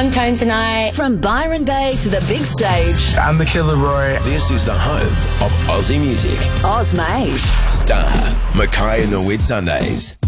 I'm Tone Tonight. From Byron Bay to the big stage. I'm the Killer Roy. This is the home of Aussie music. Oz Made. Star, Mackay and the Whitsundays.